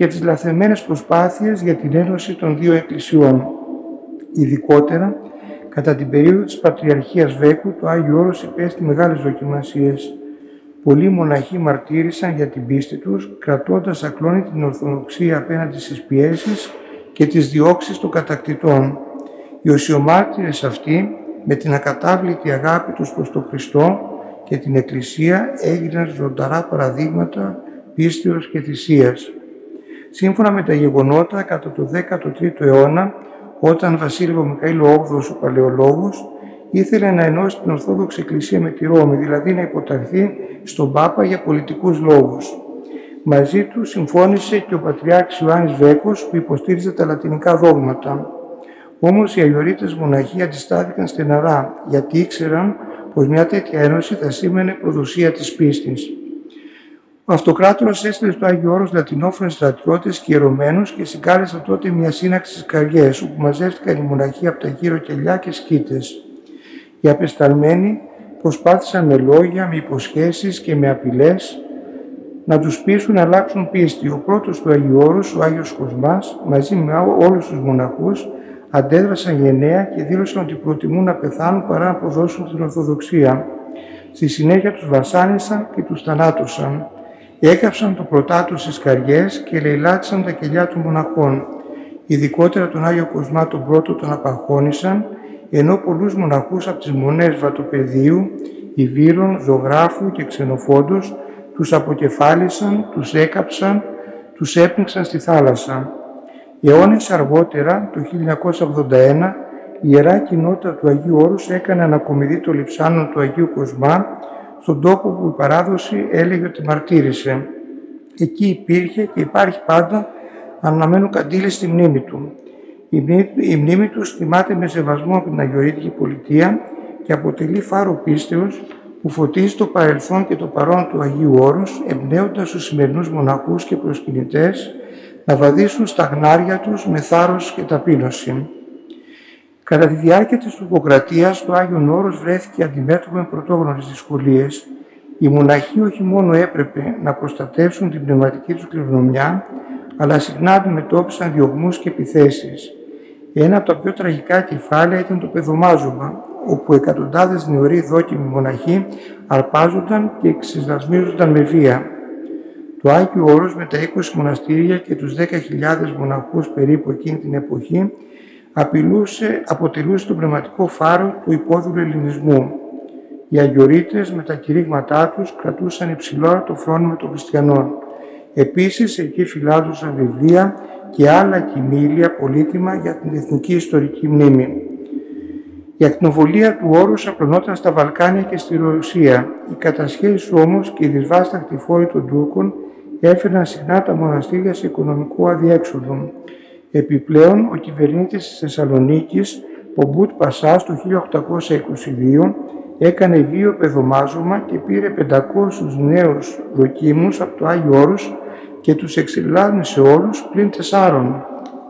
και τις λαθεμένες προσπάθειες για την ένωση των δύο εκκλησιών. Ειδικότερα, κατά την περίοδο της Πατριαρχίας Βέκου, το Άγιο Όρος υπέστη μεγάλες δοκιμασίες. Πολλοί μοναχοί μαρτύρησαν για την πίστη τους, κρατώντας ακλόνητη την Ορθοδοξία απέναντι στις πιέσεις και τις διώξεις των κατακτητών. Οι οσιομάρτυρες αυτοί, με την ακατάβλητη αγάπη τους προς τον Χριστό και την Εκκλησία, έγιναν ζωνταρά παραδείγματα πίστεως και θυσίας. Σύμφωνα με τα γεγονότα, κατά το 13ο αιώνα, όταν Βασίλειο Μιχαήλ VIII, ο Παλαιολόγος, ήθελε να ενώσει την Ορθόδοξη Εκκλησία με τη Ρώμη, δηλαδή να υποταχθεί στον Πάπα για πολιτικούς λόγους. Μαζί του συμφώνησε και ο Πατριάρχης Ιωάννης Βέκος, που υποστήριζε τα λατινικά δόγματα. Όμως οι Αγιορείτες μοναχοί αντιστάθηκαν στεναρά, γιατί ήξεραν πως μια τέτοια ένωση θα σήμαινε προδοσία της πίστης. Ο Αυτοκράτορας έστειλε στο Άγιο Όρος λατινόφωνες στρατιώτες και ιερωμένους και συγκάλεσε τότε μια σύναξη στις Καριές, όπου μαζεύτηκαν οι μοναχοί από τα γύρω κελιά και σκήτες. Οι απεσταλμένοι προσπάθησαν με λόγια, με υποσχέσεις και με απειλές να τους πείσουν να αλλάξουν πίστη. Ο πρώτος του Αγίου Όρους, ο Άγιος Κοσμάς, μαζί με όλους τους μοναχούς, αντέδρασαν γενναία και δήλωσαν ότι προτιμούν να πεθάνουν παρά να αποδώσουν την Ορθοδοξία. Στη συνέχεια τους βασάνισαν και τους θανάτωσαν. Έκαψαν το πρωτάτο στις Καριές και λαιλάτισαν τα κελιά των μοναχών. Ειδικότερα τον Άγιο Κοσμά τον πρώτο τον απαγχώνησαν, ενώ πολλούς μοναχούς από τις μονές Βατοπεδίου, Ιβύρων, Ζωγράφου και Ξενοφόντος τους αποκεφάλισαν, τους έκαψαν, τους έπνιξαν στη θάλασσα. Αιώνες αργότερα, το 1981, η Ιερά Κοινότητα του Αγίου Όρους έκανε ανακομιδή των λειψάνων του Αγίου Κοσμά στον τόπο που η παράδοση έλεγε ότι μαρτύρησε. Εκεί υπήρχε και υπάρχει πάντα αναμένου καντήλι στη μνήμη του. Η μνήμη του τιμάται με σεβασμό από την Αγιορείτικη Πολιτεία και αποτελεί φάρο πίστεως που φωτίζει το παρελθόν και το παρόν του Αγίου Όρους, εμπνέοντας τους σημερινούς μοναχούς και προσκυνητές να βαδίσουν στα γνάρια τους με θάρρος και ταπείνωση. Κατά τη διάρκεια της τουρκοκρατίας, το Άγιον Όρος βρέθηκε αντιμέτωπο με πρωτόγνωρες δυσκολίες. Οι μοναχοί όχι μόνο έπρεπε να προστατεύσουν την πνευματική τους κληρονομιά, αλλά συχνά αντιμετώπισαν διωγμούς και επιθέσεις. Ένα από τα πιο τραγικά κεφάλαια ήταν το πεδομάζωμα, όπου εκατοντάδες νεωροί δόκιμοι μοναχοί αρπάζονταν και εξεσλασμίζονταν με βία. Το Άγιο Όρος με τα 20 μοναστήρια και τους 10.000 μοναχούς περίπου εκείνη την εποχή αποτελούσε το πνευματικό φάρο του υπόδουλου ελληνισμού. Οι Αγιορείτες με τα κηρύγματά τους κρατούσαν υψηλό το φρόνημα των χριστιανών. Επίσης εκεί φυλάζουσαν βιβλία και άλλα κειμήλια πολύτιμα για την εθνική ιστορική μνήμη. Η ακτινοβολία του Όρους απλωνόταν στα Βαλκάνια και στη Ρωσία. Οι κατασχέσεις όμως και οι δυσβάσταχτοι φόροι των Τούρκων έφεραν συχνά τα μοναστήρια σε οικονομικό αδιέξοδο. Επιπλέον, ο κυβερνήτης της Θεσσαλονίκης, Πομπούτ Πασάς, το 1822 έκανε βίο πεδομάζωμα και πήρε 500 νέους δοκίμους από το Άγιο Όρος και τους εξελάμνησε όλους πλην 4.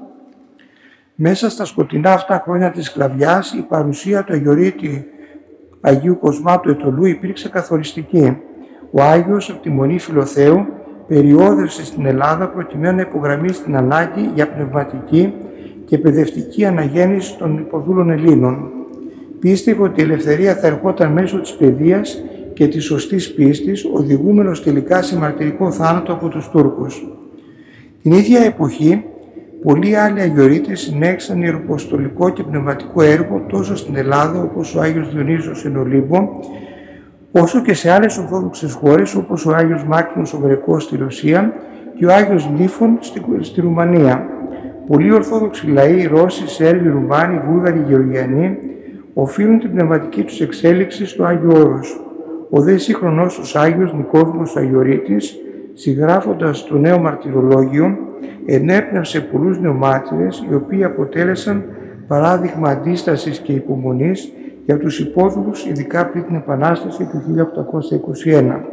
Μέσα στα σκοτεινά αυτά χρόνια της σκλαβιάς, η παρουσία του Αγιορείτη Αγίου Κοσμά του Αιτωλού υπήρξε καθοριστική. Ο Άγιος, από τη Μονή Φιλοθέου, περιόδευσε στην Ελλάδα προκειμένου να υπογραμμίσει την ανάγκη για πνευματική και παιδευτική αναγέννηση των υποδούλων Ελλήνων. Πίστευε ότι η ελευθερία θα ερχόταν μέσω της παιδείας και της σωστής πίστης, οδηγούμενος τελικά σε μαρτυρικό θάνατο από τους Τούρκους. Την ίδια εποχή, πολλοί άλλοι Αγιορείτες συνέχισαν ιεροποστολικό και πνευματικό έργο τόσο στην Ελλάδα, όπως ο Άγιος Διονύσιος εν Ολύμπο, όσο και σε άλλες ορθόδοξες χώρες, όπως ο Άγιος Μάκρυνος ο Γρεκός στη Ρωσία και ο Άγιος Λίφων στη Ρουμανία. Πολλοί ορθόδοξοι λαοί, Ρώσοι, Σέρβοι, Ρουμάνοι, Βούλγαροι, Γεωργιανοί, οφείλουν την πνευματική τους εξέλιξη στο Άγιο Όρος. Ο δε σύγχρονός τους Άγιος Νικόδημος Αγιορείτης, συγγράφοντας το νέο μαρτυρολόγιο, ενέπνευσε πολλούς νεομάρτυρες, οι οποίοι αποτέλεσαν παράδειγμα αντίστασης και υπομονής για τους υπόδουλους, ειδικά πριν την Επανάσταση του 1821.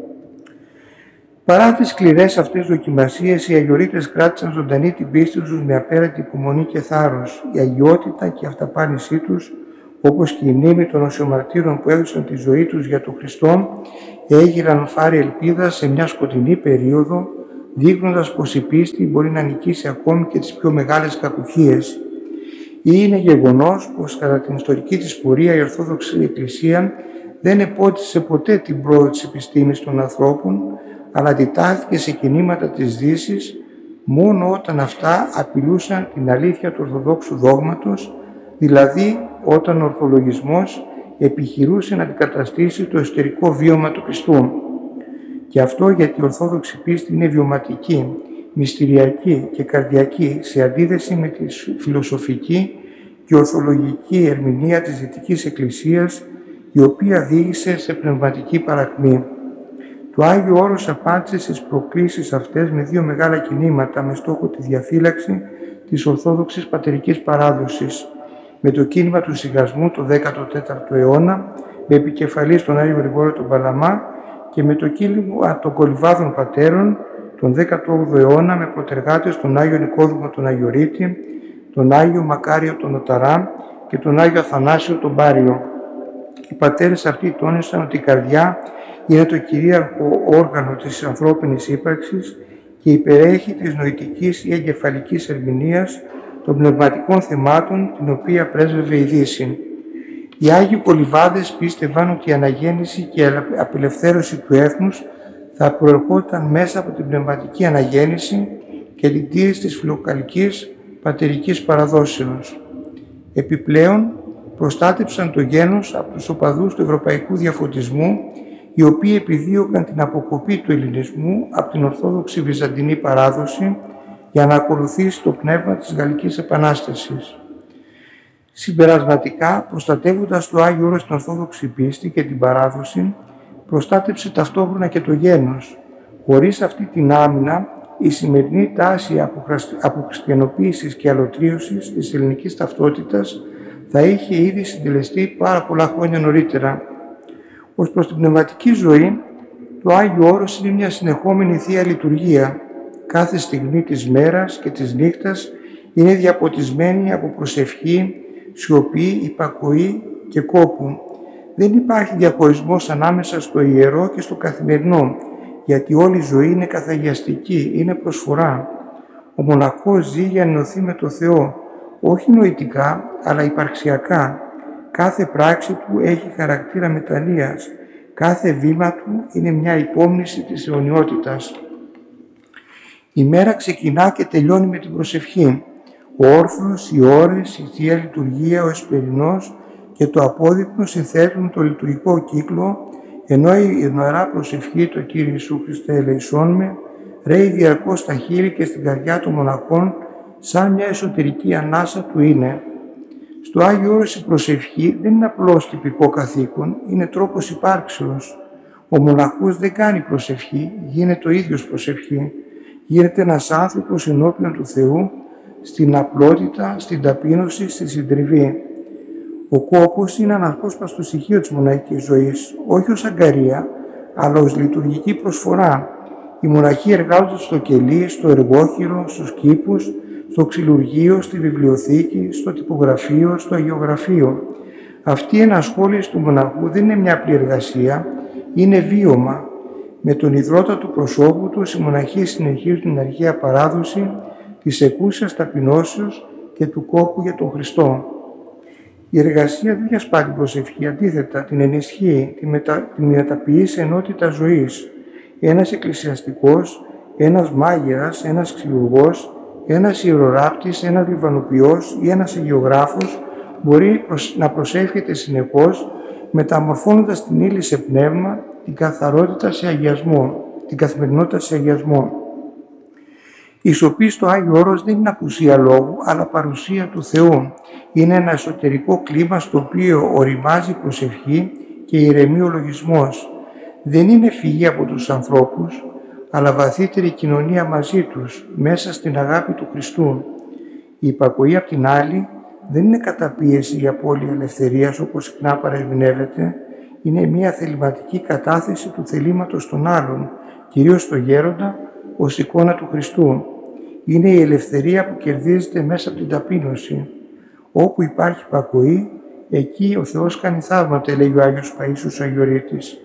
Παρά τις σκληρές αυτές δοκιμασίες, οι Αγιορείτες κράτησαν ζωντανή την πίστη τους με απέραντη υπομονή και θάρρος. Η αγιότητα και η αυταπάνησή τους, όπως και η μνήμη των οσιομαρτύρων που έδωσαν τη ζωή τους για τον Χριστό, έγιναν φάρη ελπίδα σε μια σκοτεινή περίοδο, δείχνοντας πως η πίστη μπορεί να νικήσει ακόμη και τις πιο μεγάλες κακουχίες. Είναι γεγονός πως κατά την ιστορική της πορεία η Ορθόδοξη Εκκλησία δεν επότισε ποτέ την πρόοδο της επιστήμης των ανθρώπων, αλλά αντιτάχθηκε σε κινήματα της Δύσης μόνο όταν αυτά απειλούσαν την αλήθεια του Ορθοδόξου δόγματος, δηλαδή όταν ο Ορθολογισμός επιχειρούσε να αντικαταστήσει το εσωτερικό βίωμα του πιστού. Και αυτό γιατί η Ορθόδοξη πίστη είναι βιωματική, μυστηριακή και καρδιακή σε αντίθεση με τη φιλοσοφική και ορθολογική ερμηνεία της Δυτικής Εκκλησίας, η οποία οδήγησε σε πνευματική παρακμή. Το Άγιο Όρος απάντησε στις προκλήσεις αυτές με δύο μεγάλα κινήματα με στόχο τη διαφύλαξη της Ορθόδοξης πατερικής παράδοσης, με το κίνημα του σιγασμού το 14ο αιώνα, με επικεφαλής τον Άγιο Γρηγόριο τον Παλαμά, και με το κίνημα των Κολυμβάδων Πατέρων τον 18ο αιώνα, με προτεργάτες τον Άγιο Νικόδημο τον Αγιορείτη, τον Άγιο Μακάριο τον Νοταρά και τον Άγιο Αθανάσιο τον Πάριο. Οι πατέρες αυτοί τόνισαν ότι η καρδιά είναι το κυρίαρχο όργανο της ανθρώπινης ύπαρξης και υπερέχει της νοητικής ή εγκεφαλικής ερμηνείας των πνευματικών θεμάτων, την οποία πρέσβευε η Δύση. Οι Άγιοι Κολυμβάδες πίστευαν ότι η αναγέννηση και η απελευθέρωση του έθνους θα προερχόταν μέσα από την πνευματική αναγέννηση και την τήρηση της φιλοκαλικής πατερικής παραδόσεως. Επιπλέον, προστάτεψαν το γένος από τους οπαδούς του ευρωπαϊκού διαφωτισμού, οι οποίοι επιδίωκαν την αποκοπή του ελληνισμού από την Ορθόδοξη Βυζαντινή παράδοση για να ακολουθήσει το πνεύμα της Γαλλικής Επανάστασης. Συμπερασματικά, προστατεύοντας το Άγιο Όρος στην Ορθόδοξη πίστη και την παράδοση, προστάτεψε ταυτόχρονα και το γένος. Χωρίς αυτή την άμυνα, η σημερινή τάση αποχριστιανοποίησης και αλωτρίωσης της ελληνικής ταυτότητας θα είχε ήδη συντελεστεί πάρα πολλά χρόνια νωρίτερα. Ως προς την πνευματική ζωή, το Άγιο Όρος είναι μια συνεχόμενη Θεία Λειτουργία. Κάθε στιγμή της μέρας και της νύχτας είναι διαποτισμένη από προσευχή, σιωπή, υπακοή και κόπου. Δεν υπάρχει διαχωρισμός ανάμεσα στο ιερό και στο καθημερινό, γιατί όλη η ζωή είναι καθαγιαστική, είναι προσφορά. Ο μοναχός ζει για να ενωθεί με το Θεό, όχι νοητικά, αλλά υπαρξιακά. Κάθε πράξη του έχει χαρακτήρα μετανοίας. Κάθε βήμα του είναι μια υπόμνηση της αιωνιότητας. Η μέρα ξεκινά και τελειώνει με την προσευχή. Ο όρθρος, οι ώρες, η Θεία Λειτουργία, ο Εσπερινός και το απόδειπνο συνθέτουν το λειτουργικό κύκλο, ενώ η Ιερά Προσευχή, το Κύριε Ιησού Χριστέ ελεησόν με, ρέει διαρκώς στα χείλη και στην καρδιά των μοναχών, σαν μια εσωτερική ανάσα του είναι. Στο Άγιο Όρος η προσευχή δεν είναι απλώς τυπικό καθήκον, είναι τρόπος υπάρξεως. Ο μοναχός δεν κάνει προσευχή, γίνεται ο ίδιος προσευχή. Γίνεται ένας άνθρωπος ενώπιον του Θεού, στην απλότητα, στην ταπείνωση, στη συντριβή. Ο κόπος είναι αναπόσπαστο στοιχείο της μοναχικής ζωής, όχι ως αγκαρία, αλλά ως λειτουργική προσφορά. Οι μοναχοί εργάζονται στο κελί, στο εργόχειρο, στους κήπους, στο ξυλουργείο, στη βιβλιοθήκη, στο τυπογραφείο, στο αγιογραφείο. Αυτή η ενασχόληση του μοναχού δεν είναι μια απλή εργασία, είναι βίωμα. Με τον ιδρώτα του προσώπου τους, οι μοναχοί συνεχίζουν την αρχαία παράδοση της εκούσιας ταπεινώσεως και του κόπου για τον Χριστό. Η εργασία δεν διασπά την προσευχή, αντίθετα την ενισχύει, την μεταποιεί σε ενότητα ζωής. Ένας εκκλησιαστικός, ένας μάγειρας, ένας ξυλουργός, ένας ιεροράπτης, ένας λιβανοποιός ή ένας αγιογράφος μπορεί να προσεύχεται συνεχώς, μεταμορφώνοντας την ύλη σε πνεύμα, την καθαρότητα σε αγιασμό, την καθημερινότητα σε αγιασμό. Η σωπή στο Άγιο Όρος δεν είναι απουσία λόγου, αλλά παρουσία του Θεού. Είναι ένα εσωτερικό κλίμα στο οποίο οριμάζει η προσευχή και ηρεμεί ο λογισμός. Δεν είναι φυγή από τους ανθρώπους, αλλά βαθύτερη κοινωνία μαζί τους, μέσα στην αγάπη του Χριστού. Η υπακοή απ' την άλλη δεν είναι καταπίεση για απώλεια ελευθερίας, όπως συχνά παρερμηνεύεται, είναι μια θεληματική κατάθεση του θελήματος των άλλων, κυρίως στο γέροντα, ως εικόνα του Χριστού. Είναι η ελευθερία που κερδίζεται μέσα από την ταπείνωση. Όπου υπάρχει υπακοή, εκεί ο Θεός κάνει θαύματα, λέει ο Άγιος Παΐσιος Αγιορείτης.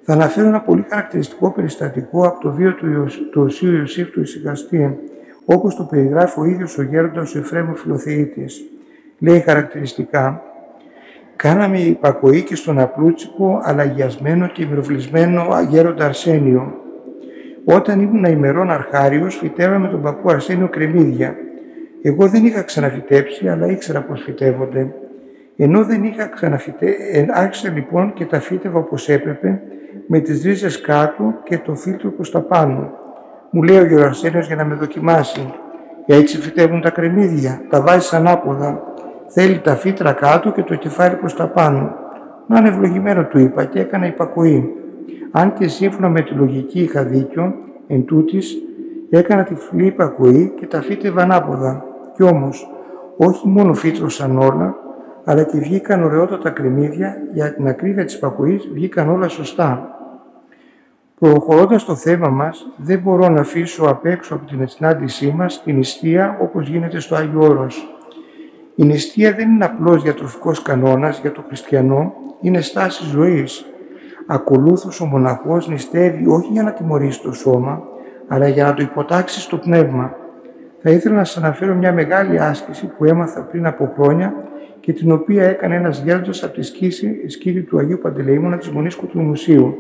Θα αναφέρω ένα πολύ χαρακτηριστικό περιστατικό από το βίο του Οσίου Ιωσήφ του Ησυχαστή, όπως το περιγράφει ο ίδιος ο γέροντας ο Εφραίμ ο Φιλοθεήτης. Λέει χαρακτηριστικά: «Κάναμε υπακοή και στον απλούτσικο, αλλαγιασμένο και μυροβλισμένο γέροντα Αρσένιο. Όταν ήμουν ημερών αρχάριος, φυτεύαμε τον παππού Αρσένιο κρεμμύδια. Εγώ δεν είχα ξαναφυτέψει, αλλά ήξερα πως φυτεύονται. Ενώ δεν είχα άρχισα λοιπόν και τα φύτευα όπως έπρεπε, με τις ρίζες κάτω και το φίλτρο προς τα πάνω. Μου λέει ο Γερασένιος για να με δοκιμάσει. Έτσι φυτεύουν τα κρεμμύδια, τα βάζεις ανάποδα. Θέλει τα φύτρα κάτω και το κεφάλι προς τα πάνω. Να είναι ευλογημένο, του είπα, και έκανα υπακοή. Αν και σύμφωνα με τη λογική είχα δίκιο, εν τούτης, έκανα τυφλή υπακοή και τα φύτευα ανάποδα. Κι όμως, όχι μόνο φύτρωσαν όλα, αλλά και βγήκαν ωραιότατα κρεμμύδια, για την ακρίβεια της υπακοής βγήκαν όλα σωστά. Προχωρώντας στο θέμα μας, δεν μπορώ να αφήσω απ' έξω από την συνάντησή μας την νηστεία όπως γίνεται στο Άγιο Όρος. Η νηστεία δεν είναι απλώς διατροφικός κανόνας για τον χριστιανό, είναι στάση ζωής. Ακολούθως ο μοναχός νηστεύει όχι για να τιμωρήσει το σώμα, αλλά για να το υποτάξει στο πνεύμα. Θα ήθελα να σας αναφέρω μια μεγάλη άσκηση που έμαθα πριν από χρόνια και την οποία έκανε ένας γέροντας από τη σκήτη του Αγίου Παντελεήμωνα της Μονής Κοτρομουσίου.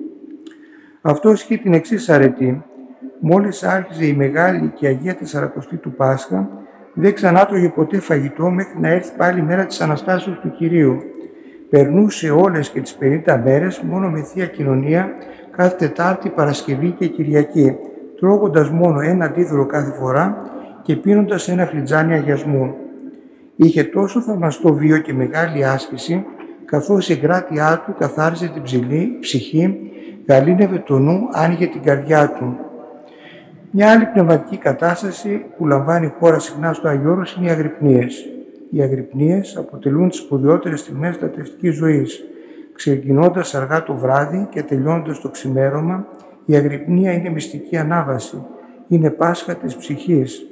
Αυτός είχε την εξής αρετή: μόλις άρχιζε η μεγάλη και Αγία Τεσσαρακοστή του Πάσχα, δεν ξανάτρωγε ποτέ φαγητό μέχρι να έρθει πάλι η μέρα της Αναστάσεως του Κυρίου. Περνούσε όλες και τις 50 μέρες μόνο με Θεία Κοινωνία κάθε Τετάρτη, Παρασκευή και Κυριακή, τρώγοντας μόνο ένα αντίδωρο κάθε φορά και πίνοντας ένα φλιτζάνι αγιασμού. Είχε τόσο θαυμαστό βίο και μεγάλη άσκηση, καθώς η εγκράτειά του καθάριζε την ψυχή, γαλήνευε το νου, άνοιγε την καρδιά του. Μια άλλη πνευματική κατάσταση που λαμβάνει η χώρα συχνά στο Άγιο Όρος είναι οι αγρυπνίες. Οι αγρυπνίες αποτελούν τις σπουδαιότερες στιγμές της λατρευτικής ζωής. Ξεκινώντας αργά το βράδυ και τελειώνοντας το ξημέρωμα, η αγρυπνία είναι μυστική ανάβαση, είναι Πάσχα της ψυχής.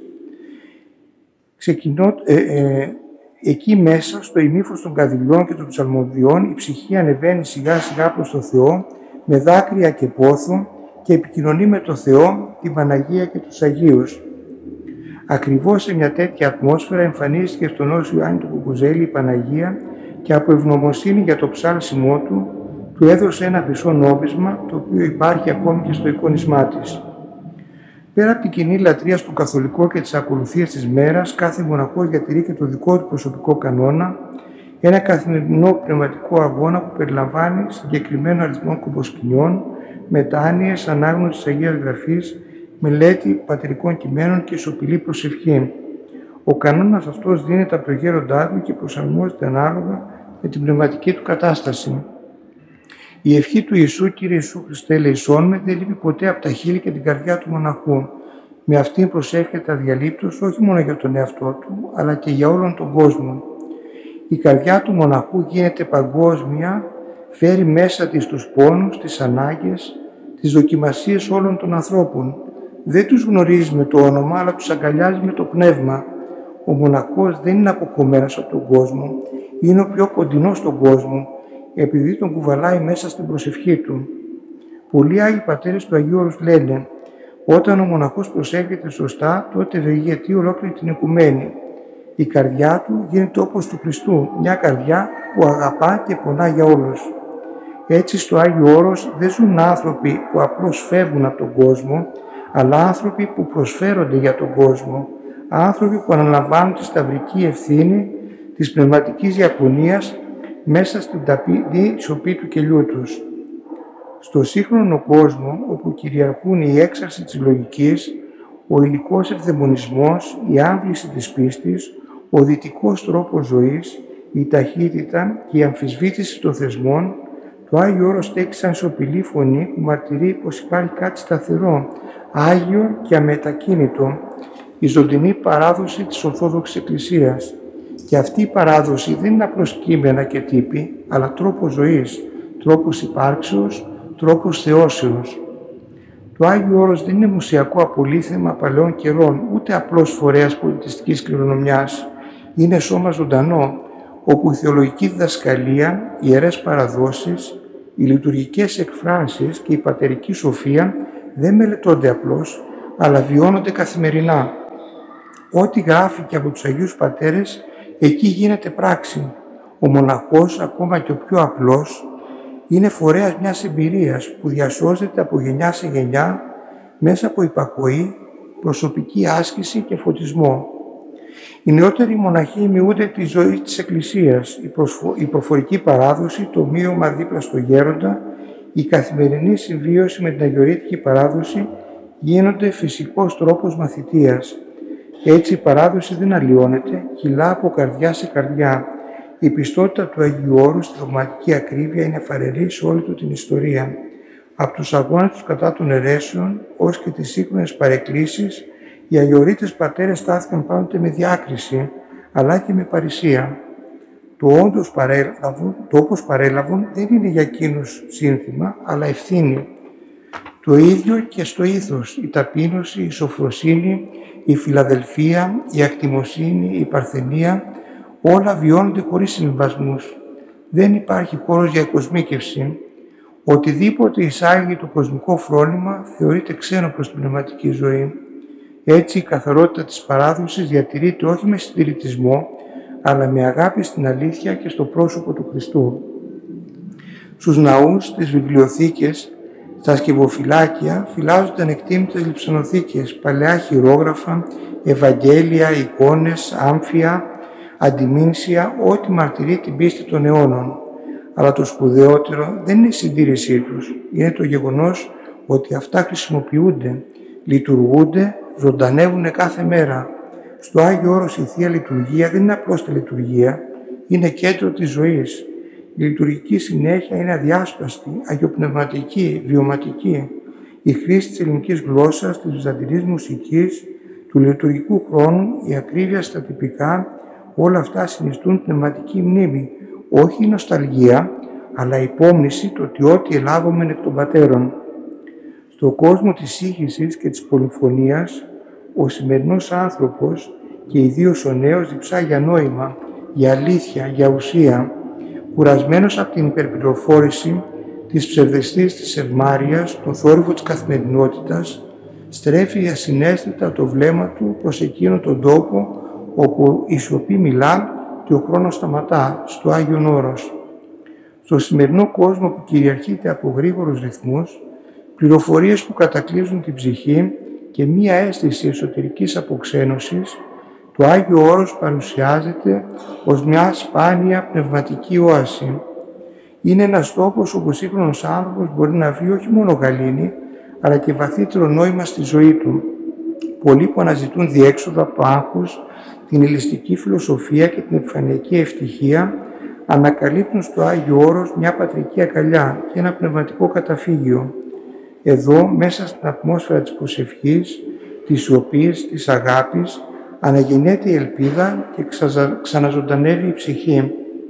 Εκεί μέσα, στο ημίφος των καδηλιών και των ψαλμοδιών, η ψυχή ανεβαίνει σιγά σιγά προς το Θεό, με δάκρυα και πόθο, και επικοινωνεί με το Θεό, την Παναγία και τους Αγίους. Ακριβώς σε μια τέτοια ατμόσφαιρα εμφανίστηκε στον Όσιο Ιωάννη του Κουκουζέλη η Παναγία και από ευγνωμοσύνη για το ψάλσιμό του έδωσε ένα χρυσό νόμισμα, το οποίο υπάρχει ακόμη και στο εικόνισμά της. Πέρα από την κοινή λατρεία στο καθολικό και τις ακολουθίες της μέρας, κάθε μοναχός διατηρεί και το δικό του προσωπικό κανόνα, ένα καθημερινό πνευματικό αγώνα που περιλαμβάνει συγκεκριμένο αριθμό κομποσκηνιών, μετάνοιες, ανάγνωση της Αγίας Γραφής, μελέτη πατερικών κειμένων και σωπηλή προσευχή. Ο κανόνας αυτός δίνεται από το γέροντά του και προσαρμόζεται ανάλογα με την πνευματική του κατάσταση. Η ευχή του Ιησού, Κύριε Ιησού Χριστέ, ελεησόν με, δεν λείπει ποτέ από τα χείλη και την καρδιά του μοναχού. Με αυτήν προσεύχεται αδιαλείπτως όχι μόνο για τον εαυτό του, αλλά και για όλον τον κόσμο. Η καρδιά του μοναχού γίνεται παγκόσμια, φέρει μέσα της τους πόνους, τις ανάγκες, τις δοκιμασίες όλων των ανθρώπων. Δεν τους γνωρίζει με το όνομα, αλλά τους αγκαλιάζει με το πνεύμα. Ο μοναχός δεν είναι αποκομμένος από τον κόσμο, είναι ο πιο κοντινός στον κόσμο, επειδή τον κουβαλάει μέσα στην προσευχή του. Πολλοί Άγιοι Πατέρες του Αγίου Όρους λένε: όταν ο μοναχός προσεύχεται σωστά, τότε ευεργετεί ολόκληρη την οικουμένη. Η καρδιά του γίνεται όπως του Χριστού, μια καρδιά που αγαπά και πονά για όλους. Έτσι στο Άγιο Όρος δεν ζουν άνθρωποι που απλώς φεύγουν από τον κόσμο, αλλά άνθρωποι που προσφέρονται για τον κόσμο, άνθρωποι που αναλαμβάνουν τη σταυρική ευθύνη της πνευματικής διακονίας μέσα στην ταπεινή σιωπή του κελιού τους. Στο σύγχρονο κόσμο, όπου κυριαρχούν η έξαρση της λογικής, ο υλικός ευδαιμονισμός, η άμβληση της πίστης, ο δυτικός τρόπος ζωής, η ταχύτητα και η αμφισβήτηση των θεσμών, το Άγιο Όρος στέκει σαν σιωπηλή φωνή που μαρτυρεί πως υπάρχει κάτι σταθερό, άγιο και αμετακίνητο, η ζωντανή παράδοση της Ορθόδοξης Εκκλησίας. Και αυτή η παράδοση δεν είναι απλώς κείμενα και τύποι, αλλά τρόπος ζωής, τρόπος υπάρξεως, τρόπος θεώσεως. Το Άγιο Όρος δεν είναι μουσιακό απολίθεμα παλαιών καιρών, ούτε απλώς φορέας πολιτιστικής κληρονομιάς. Είναι σώμα ζωντανό, όπου η θεολογική διδασκαλία, οι ιερές παραδόσεις, Οι λειτουργικές εκφράσεις και η πατερική σοφία δεν μελετώνται απλώς, αλλά βιώνονται καθημερινά. Ό,τι γράφει από τους Αγίους Πατέρες, εκεί γίνεται πράξη. Ο μοναχός, ακόμα και ο πιο απλός, είναι φορέας μιας εμπειρίας που διασώζεται από γενιά σε γενιά μέσα από υπακοή, προσωπική άσκηση και φωτισμό. Οι νεότεροι μοναχοί μοιούνται τη ζωή της Εκκλησίας, η προφορική παράδοση, το μοίωμα δίπλα στο γέροντα, η καθημερινή συμβίωση με την αγιορείτικη παράδοση γίνονται φυσικός τρόπος μαθητείας. Έτσι η παράδοση δεν αλλοιώνεται, κυλά από καρδιά σε καρδιά. Η πιστότητα του Αγίου Όρου στη δογματική ακρίβεια είναι φανερή σε όλη του την ιστορία. Από τους αγώνες τους κατά των αιρέσεων ως και τις σύγχρονες παρεκκλήσεις, οι αγιορείτες πατέρες στάθηκαν πάντοτε με διάκριση, αλλά και με παρησία. Το όπως παρέλαβουν δεν είναι για εκείνους σύνθημα, αλλά ευθύνη. Το ίδιο και στο ήθος, η ταπείνωση, η σοφροσύνη, η φιλαδελφία, η ακτιμοσύνη, η παρθενία, όλα βιώνονται χωρίς συμβασμούς. Δεν υπάρχει χώρος για εκοσμίκευση. Οτιδήποτε εισάγει το κοσμικό φρόνημα θεωρείται ξένο προς την πνευματική ζωή. Έτσι η καθαρότητα της παράδοσης διατηρείται όχι με συντηρητισμό, αλλά με αγάπη στην αλήθεια και στο πρόσωπο του Χριστού. Στους ναούς, στις βιβλιοθήκες, στα σκευοφυλάκια φυλάζονται ανεκτήμητες λειψανοθήκες, παλαιά χειρόγραφα, Ευαγγέλια, εικόνες, άμφια, αντιμήνσια, ό,τι μαρτυρεί την πίστη των αιώνων. Αλλά το σπουδαιότερο δεν είναι η συντήρησή τους, είναι το γεγονός ότι αυτά χρησιμοποιούνται, λειτουργούνται, ζωντανεύουν κάθε μέρα. Στο Άγιο Όρος η Θεία Λειτουργία δεν είναι απλώς λειτουργία, είναι κέντρο της ζωής. Η λειτουργική συνέχεια είναι αδιάσπαστη, αγιοπνευματική, βιωματική. Η χρήση της ελληνικής γλώσσας, της βυζαντινής μουσικής, του λειτουργικού χρόνου, η ακρίβεια στα τυπικά, όλα αυτά συνιστούν πνευματική μνήμη, όχι η νοσταλγία, αλλά η υπόμνηση το ότι ό,τι ελάβομεν εκ των πατέρων. Στον κόσμο της σύγχυσης και της πολυφωνίας, ο σημερινός άνθρωπος και ιδίως ο νέος διψά για νόημα, για αλήθεια, για ουσία, κουρασμένος από την υπερπληροφόρηση, της ψευδεστής της ευμάρειας, τον θόρυβο της καθημερινότητας, στρέφει ασυναίσθητα το βλέμμα του προς εκείνον τον τόπο όπου η σιωπή μιλά και ο χρόνος σταματά, στο Άγιον Όρος. Στο σημερινό κόσμο που κυριαρχείται από γρήγορους ρυθμούς, πληροφορίες που κατακλείζουν την ψυχή και μία αίσθηση εσωτερικής αποξένωσης, το Άγιο Όρος παρουσιάζεται ως μια σπάνια πνευματική όαση. Είναι ένας τόπος όπου ο σύγχρονος άνθρωπος μπορεί να βρει όχι μόνο γαλήνη, αλλά και βαθύτερο νόημα στη ζωή του. Πολλοί που αναζητούν διέξοδο από το άγχος, την ελιστική φιλοσοφία και την επιφανειακή ευτυχία, ανακαλύπτουν στο Άγιο Όρος μια πατρική αγκαλιά και ένα πνευματικό καταφύγιο. Εδώ, μέσα στην ατμόσφαιρα της προσευχής, της σιωπής, της αγάπης, αναγεννιέται η ελπίδα και ξαναζωντανεύει η ψυχή.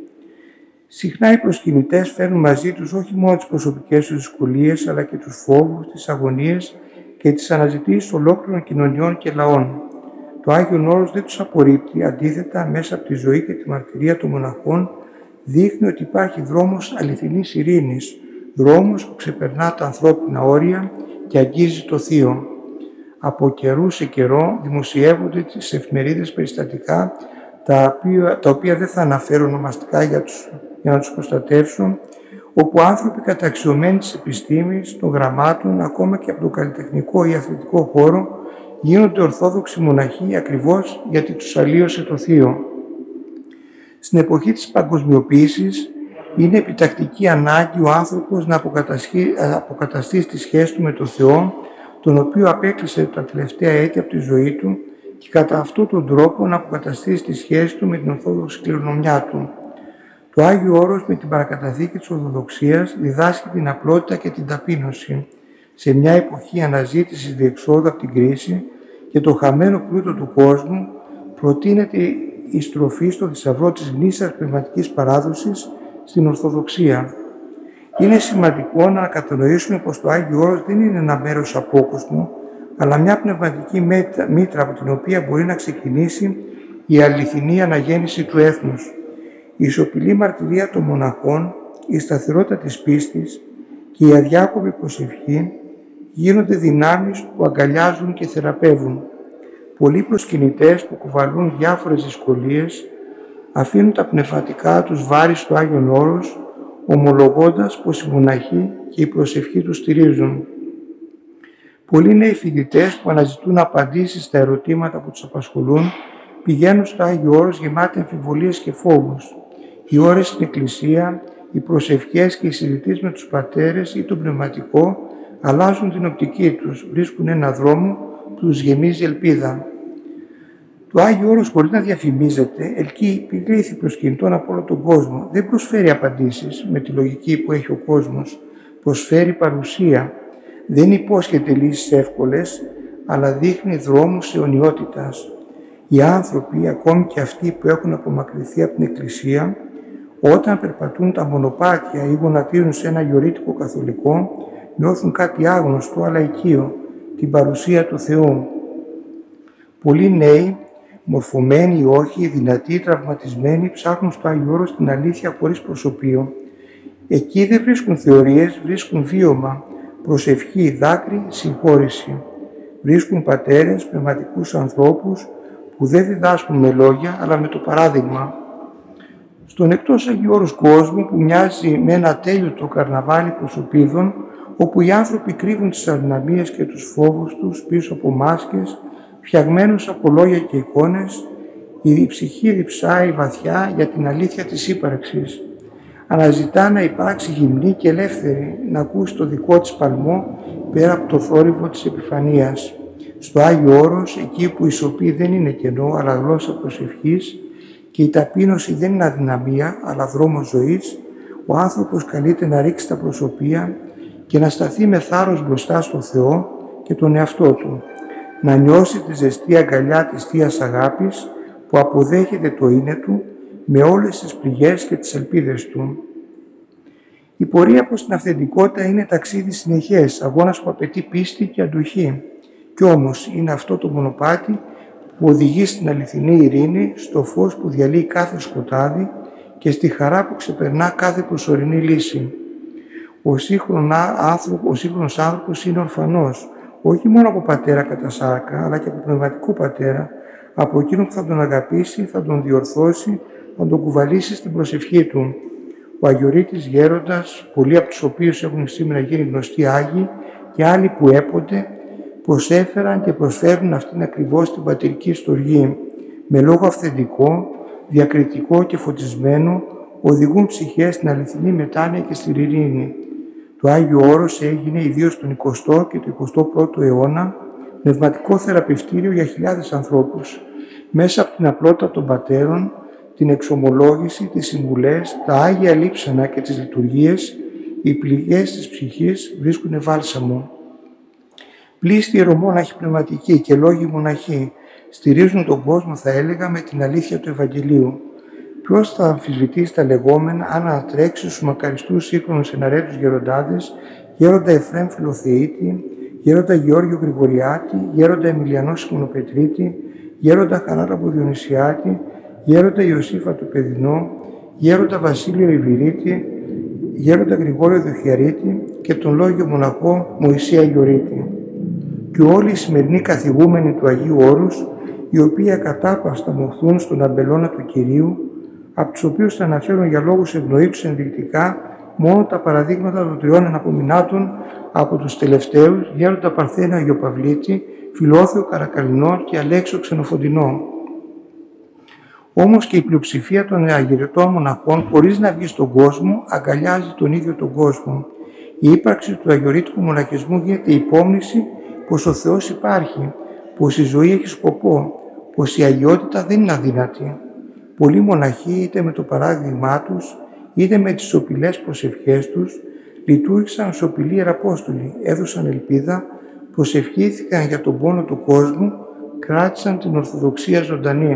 Συχνά οι προσκυνητές φέρνουν μαζί τους όχι μόνο τις προσωπικές τους δυσκολίες, αλλά και τους φόβους, τις αγωνίες και τις αναζητήσεις ολόκληρων κοινωνιών και λαών. Το Άγιον Όρος δεν τους απορρίπτει, αντίθετα, μέσα από τη ζωή και τη μαρτυρία των μοναχών, δείχνει ότι υπάρχει δρόμος αληθινής ειρήνης, δρόμος που ξεπερνά τα ανθρώπινα όρια και αγγίζει το Θείο. Από καιρού σε καιρό δημοσιεύονται τις εφημερίδες περιστατικά, τα οποία δεν θα αναφέρω ονομαστικά για να τους προστατεύσουν, όπου άνθρωποι καταξιωμένοι της επιστήμης, των γραμμάτων, ακόμα και από το καλλιτεχνικό ή αθλητικό χώρο, γίνονται ορθόδοξοι μοναχοί ακριβώς γιατί τους αλλίωσε το Θείο. Στην εποχή της παγκοσμιοποίησης, είναι επιτακτική ανάγκη ο άνθρωπος να αποκαταστήσει τη σχέση του με τον Θεό, τον οποίο απέκλεισε τα τελευταία έτη από τη ζωή του και κατά αυτόν τον τρόπο να αποκαταστήσει τη σχέση του με την ορθόδοξη κληρονομιά του. Το Άγιο Όρος με την παρακαταθήκη της Ορθοδοξίας διδάσκει την απλότητα και την ταπείνωση. Σε μια εποχή αναζήτησης διεξόδου από την κρίση και το χαμένο πλούτο του κόσμου, προτείνεται η στροφή στο θησαυρό της γνήσιας πνευματικής παράδοσης στην Ορθοδοξία. Είναι σημαντικό να κατανοήσουμε πως το Άγιο Όρος δεν είναι ένα μέρος απόκοσμου, αλλά μια πνευματική μήτρα από την οποία μπορεί να ξεκινήσει η αληθινή αναγέννηση του έθνους. Η σιωπηλή μαρτυρία των μοναχών, η σταθερότητα της πίστης και η αδιάκοπη προσευχή γίνονται δυνάμεις που αγκαλιάζουν και θεραπεύουν. Πολλοί προσκυνητές που κουβαλούν διάφορες δυσκολίες αφήνουν τα πνευματικά τους βάρη στο Άγιον Όρος, ομολογώντας πως η μοναχή και η προσευχή τους στηρίζουν. Πολλοί νέοι φοιτητές που αναζητούν απαντήσεις στα ερωτήματα που τους απασχολούν πηγαίνουν στο Άγιο Όρος γεμάτοι αμφιβολίες και φόβους. Οι ώρες στην Εκκλησία, οι προσευχές και οι συζητήσεις με τους πατέρες ή το πνευματικό αλλάζουν την οπτική τους, βρίσκουν ένα δρόμο που τους γεμίζει ελπίδα. Το Άγιο Όρος, χωρίς να διαφημίζεται, επιλήθη προσκυνητών από όλο τον κόσμο. Δεν προσφέρει απαντήσεις με τη λογική που έχει ο κόσμος. Προσφέρει παρουσία. Δεν υπόσχεται λύσεις εύκολες, αλλά δείχνει δρόμους αιωνιότητας. Οι άνθρωποι, ακόμη και αυτοί που έχουν απομακρυνθεί από την Εκκλησία, όταν περπατούν τα μονοπάτια ή γονατίζουν σε ένα γιορίτικο καθολικό, νιώθουν κάτι άγνωστο αλλά οικείο, την παρουσία του Θεού. Πολλοί νέοι, μορφωμένοι ή όχι, δυνατοί ή τραυματισμένοι, ψάχνουν στο Άγιο Όρος την αλήθεια χωρίς προσωπείο. Εκεί δεν βρίσκουν θεωρίες, βρίσκουν βίωμα, προσευχή, δάκρυ, συγχώρηση. Βρίσκουν πατέρες, πνευματικούς ανθρώπους που δεν διδάσκουν με λόγια αλλά με το παράδειγμα. Στον εκτός Αγίου Όρους κόσμο που μοιάζει με ένα τέλειωτο καρναβάλι προσωπίδων, όπου οι άνθρωποι κρύβουν τις αδυναμίες και τους φόβους τους πίσω από μάσκες, φτιαγμένους από λόγια και εικόνες, η ψυχή διψάει βαθιά για την αλήθεια της ύπαρξης. Αναζητά να υπάρξει γυμνή και ελεύθερη, να ακούσει το δικό της παλμό πέρα από το θόρυβο της επιφανείας. Στο Άγιο Όρος, εκεί που η σωπή δεν είναι κενό, αλλά γλώσσα προσευχής και η ταπείνωση δεν είναι αδυναμία, αλλά δρόμος ζωής, ο άνθρωπος καλείται να ρίξει τα προσωπία και να σταθεί με θάρρος μπροστά στο Θεό και τον εαυτό του, να νιώσει τη ζεστή αγκαλιά της Θείας Αγάπης που αποδέχεται το είναι του με όλες τις πληγές και τις ελπίδες του. Η πορεία προς την αυθεντικότητα είναι ταξίδι συνεχές, αγώνας που απαιτεί πίστη και αντοχή. Κι όμως είναι αυτό το μονοπάτι που οδηγεί στην αληθινή ειρήνη, στο φως που διαλύει κάθε σκοτάδι και στη χαρά που ξεπερνά κάθε προσωρινή λύση. Ο σύγχρονος άνθρωπος είναι ορφανός, όχι μόνο από πατέρα κατά σάρκα, αλλά και από πνευματικό πατέρα, από εκείνον που θα τον αγαπήσει, θα τον διορθώσει, θα τον κουβαλήσει στην προσευχή του. Ο Αγιορείτης Γέροντας, πολλοί από τους οποίους έχουν σήμερα γίνει γνωστοί Άγιοι και άλλοι που έπονται, προσέφεραν και προσφέρουν αυτήν ακριβώς την πατηρική στοργή. Με λόγο αυθεντικό, διακριτικό και φωτισμένο, οδηγούν ψυχές στην αληθινή μετάνοια και στην ειρήνη. Το Άγιο Όρος έγινε ιδίως τον 20ο και το 21ο αιώνα πνευματικό θεραπευτήριο για χιλιάδες ανθρώπους, μέσα από την απλότητα των πατέρων, την εξομολόγηση, τις συμβουλές, τα Άγια Λείψανα και τις λειτουργίες, οι πληγές της ψυχής βρίσκουν βάλσαμο. Πλήστοι ιερομόναχοι πνευματικοί και λόγοι μοναχοί στηρίζουν τον κόσμο, θα έλεγα, με την αλήθεια του Ευαγγελίου. Ποιος θα αμφισβητήσει τα λεγόμενα αν ανατρέξει στους μακαριστούς σύγχρονους εναρέτους γεροντάδες, γέροντα Εφραίμ Φιλοθεήτη, γέροντα Γεώργιο Γρηγοριάτη, γέροντα Εμιλιανό Σιμωνοπετρίτη, γέροντα Χαράλαμπο Διονυσιάτη, γέροντα Ιωσήφα του Παιδινό, γέροντα Βασίλειο Ιβυρίτη, γέροντα Γρηγόριο Δοχιαρίτη και τον λόγιο μοναχό Μωυσή Αγιορείτη. Και όλοι οι σημερινοί καθηγούμενοι του Αγίου Όρους, οι οποίοι ακατάπαυστα μοχθούν στον αμπελώνα του Κυρίου, από τους οποίους θα αναφέρουν για λόγους ευνοή τους ενδεικτικά μόνο τα παραδείγματα των τριών αναπομεινάτων από τους τελευταίους, γέροντα Παρθένιο Αγιοπαυλίτη, Φιλόθεο Καρακαλινό και Αλέξιο Ξενοφοντινό. Όμως και η πλειοψηφία των αγιορετών μοναχών, χωρίς να βγει στον κόσμο, αγκαλιάζει τον ίδιο τον κόσμο. Η ύπαρξη του αγιορείτικου μοναχισμού γίνεται υπόμνηση πως ο Θεός υπάρχει, πως η ζωή έχει σκοπό, πως η αγιότητα δεν είναι αδύνατη. Πολλοί μοναχοί, είτε με το παράδειγμά τους, είτε με τις σωπηλές προσευχές τους, λειτουργήσαν σωπηλοί ιεραπόστολοι, έδωσαν ελπίδα, προσευχήθηκαν για τον πόνο του κόσμου, κράτησαν την Ορθοδοξία ζωντανή.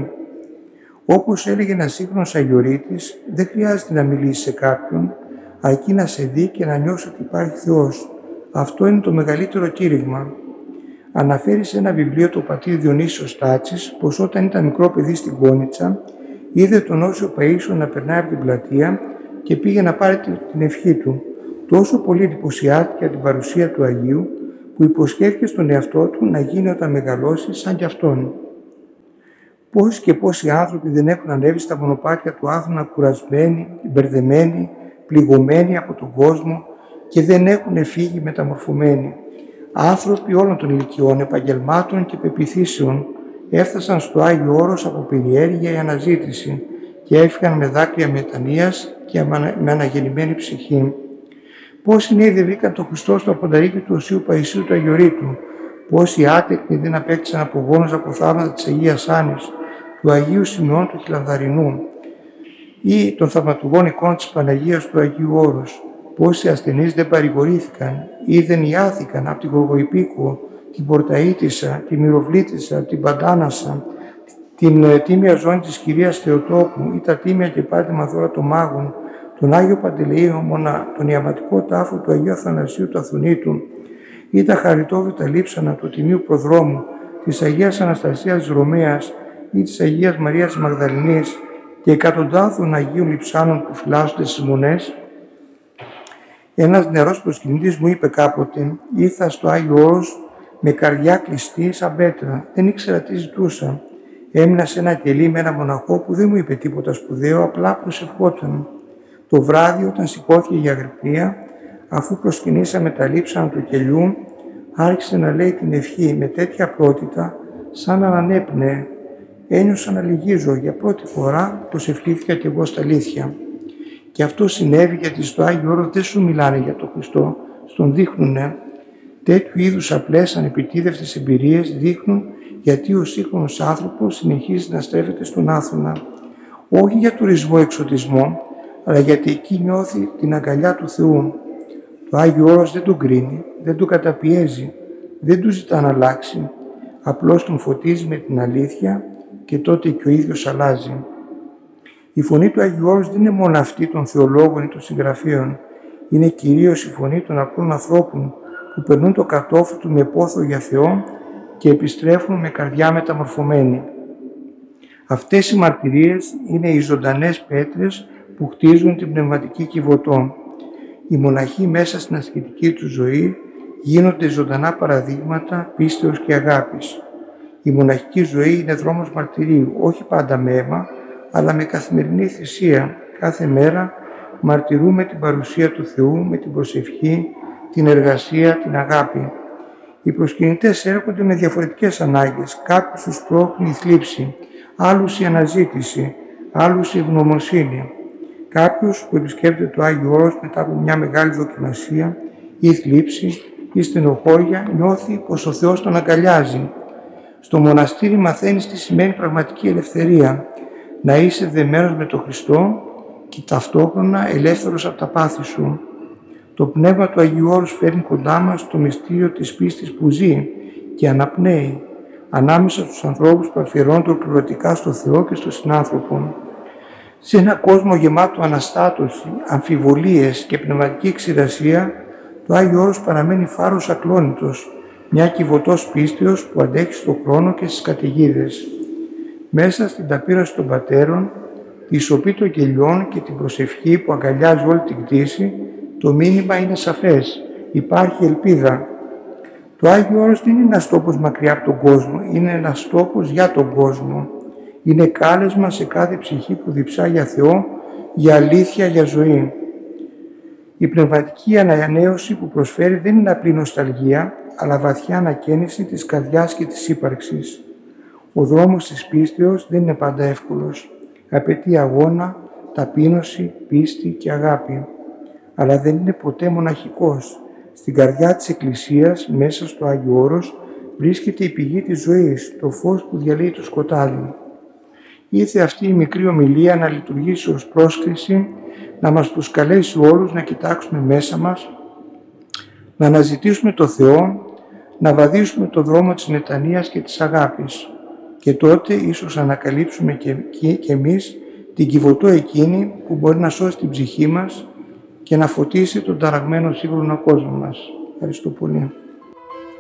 Όπως έλεγε ένας σύγχρονος αγιορείτης, δεν χρειάζεται να μιλήσει σε κάποιον, αρκεί να σε δει και να νιώσει ότι υπάρχει Θεός. Αυτό είναι το μεγαλύτερο κήρυγμα. Αναφέρει σε ένα βιβλίο το πατήρ Διονύσιος Στάτσης πως όταν ήταν μικρό παιδί στην Κόνιτσα, είδε τον Όσιο Παΐσιο να περνάει από την πλατεία και πήγε να πάρει την ευχή του. Τόσο πολύ εντυπωσιάστηκε από την παρουσία του Αγίου, που υποσχέθηκε στον εαυτό του να γίνει όταν μεγαλώσει σαν κι αυτόν. Πόσοι και πόσοι άνθρωποι δεν έχουν ανέβει στα μονοπάτια του Άθωνα κουρασμένοι, μπερδεμένοι, πληγωμένοι από τον κόσμο και δεν έχουν φύγει μεταμορφωμένοι. Άνθρωποι όλων των ηλικιών, επαγγελμάτων και πεποιθήσεων έφτασαν στο Άγιο Όρος από περιέργεια ή αναζήτηση και έφυγαν με δάκρυα μετανοίας και με αναγεννημένη ψυχή. Πόσοι νέοι δεν βρήκαν τον Χριστό στο πονταρίκι του Οσίου Παϊσίου του Αγιορείτου, πόσοι άτεκνοι δεν απέκτησαν απογόνους από θαύματα της Αγίας Άννης, του Αγίου Σημειών του Χιλανδαρινού ή των θαυματουργών εικόνων της Παναγίας του Αγίου Όρους, πόσοι ασθενείς δεν παρηγορήθηκαν ή δεν ιάθηκαν από την Γοργοϊπίκο, την Πορταΐτισσα, τη Μυροβλήτισσα, την Παντάνασα, την τίμια ζώνη της Κυρίας Θεοτόκου ή τα τίμια και πάτημα δώρα των μάγων, τον Άγιο Παντελεήμονα, τον ιαματικό τάφο του Αγίου Αθανασίου του Αθωνίτου ή τα χαριτόβητα λείψανα του Τιμίου Προδρόμου, της Αγίας Αναστασίας της Ρωμαίας ή της Αγίας Μαρίας Μαγδαληνής και εκατοντάδων Αγίων λειψάνων που φυλάσσονται στις μονές. Ένας νεαρός προσκυνητής μου είπε κάποτε: «Ήρθα στο Άγιο Όρος με καρδιά κλειστή σαν πέτρα. Δεν ήξερα τι ζητούσα. Έμεινα σε ένα κελί με ένα μοναχό που δεν μου είπε τίποτα σπουδαίο, απλά προσευχόταν. Το βράδυ, όταν σηκώθηκε για αγρυπνία, αφού προσκυνήσαμε τα λείψανα του κελιού, άρχισε να λέει την ευχή με τέτοια απλότητα, σαν να ανέπνεε. Ένιωσα να λυγίζω. Για πρώτη φορά προσευχήθηκα κι εγώ στα αλήθεια. Και αυτό συνέβη γιατί στο Άγιο Όρος δεν σου μιλάνε για τον Χριστό, στον δείχνουνε. Τέτοιου είδους απλές ανεπιτίδευτες εμπειρίες δείχνουν γιατί ο σύγχρονος άνθρωπος συνεχίζει να στρέφεται στον Άθωνα. Όχι για τουρισμό εξωτισμό, αλλά γιατί εκεί νιώθει την αγκαλιά του Θεού. Το Άγιο Όρος δεν τον κρίνει, δεν τον καταπιέζει, δεν του ζητά να αλλάξει. Απλώς τον φωτίζει με την αλήθεια και τότε και ο ίδιος αλλάζει. Η φωνή του Αγίου Όρους δεν είναι μόνο αυτή των θεολόγων ή των συγγραφέων. Είναι κυρίως η φωνή των απλών ανθρώπων που περνούν το κατόφλι του με πόθο για Θεό και επιστρέφουν με καρδιά μεταμορφωμένη. Αυτές οι μαρτυρίες είναι οι ζωντανές πέτρες που χτίζουν την πνευματική Κιβωτό. Οι μοναχοί μέσα στην ασκητική του ζωή γίνονται ζωντανά παραδείγματα πίστεως και αγάπης. Η μοναχική ζωή είναι δρόμος μαρτυρίου, όχι πάντα με αίμα, αλλά με καθημερινή θυσία. Κάθε μέρα μαρτυρούμε την παρουσία του Θεού με την προσευχή, την εργασία, την αγάπη. Οι προσκυνητές έρχονται με διαφορετικές ανάγκες. Κάποιους τους πρόχνει η θλίψη, άλλους η αναζήτηση, άλλους η ευγνωμοσύνη. Κάποιος που επισκέπτεται το Άγιο Όρος μετά από μια μεγάλη δοκιμασία ή θλίψη ή στενοχώρια νιώθει πως ο Θεός τον αγκαλιάζει. Στο μοναστήρι μαθαίνεις τι σημαίνει πραγματική ελευθερία. Να είσαι δεμένος με τον Χριστό και ταυτόχρονα ελεύθερος από τα πάθη σου. Το πνεύμα του Αγίου Όρους φέρνει κοντά μας το μυστήριο της πίστης που ζει και αναπνέει ανάμεσα στους ανθρώπους που αφιερώνονται ολοκληρωτικά στο Θεό και στον συνάνθρωπο. Σε ένα κόσμο γεμάτο αναστάτωση, αμφιβολίες και πνευματική ξηρασία, το Άγιο Όρος παραμένει φάρος ακλόνητος, μια Κιβωτός πίστεως που αντέχει στον χρόνο και στις καταιγίδες. Μέσα στην ταπείνωση των πατέρων, τη σωπή των κελιών και την προσευχή που αγκαλιάζει όλη την κτήση, το μήνυμα είναι σαφές. Υπάρχει ελπίδα. Το Άγιο Όρος δεν είναι ένας τόπος μακριά από τον κόσμο, είναι ένας τόπος για τον κόσμο. Είναι κάλεσμα σε κάθε ψυχή που διψά για Θεό, για αλήθεια, για ζωή. Η πνευματική ανανέωση που προσφέρει δεν είναι απλή νοσταλγία, αλλά βαθιά ανακαίνιση της καρδιάς και της ύπαρξης. Ο δρόμος της πίστεως δεν είναι πάντα εύκολος. Απαιτεί αγώνα, ταπείνωση, πίστη και αγάπη. Αλλά δεν είναι ποτέ μοναχικός. Στην καρδιά της Εκκλησίας, μέσα στο Άγιο Όρος, βρίσκεται η πηγή της ζωής, το φως που διαλύει το σκοτάδι. Ήρθε αυτή η μικρή ομιλία να λειτουργήσει ως πρόσκληση, να μας προσκαλέσει όλους να κοιτάξουμε μέσα μας, να αναζητήσουμε το Θεό, να βαδίσουμε το δρόμο της μετανοίας και της αγάπης. Και τότε ίσως ανακαλύψουμε και εμείς την Κιβωτό εκείνη που μπορεί να σώσει την ψυχή μας και να φωτίσει τον ταραγμένο σύγχρονο κόσμο μας. Ευχαριστώ πολύ.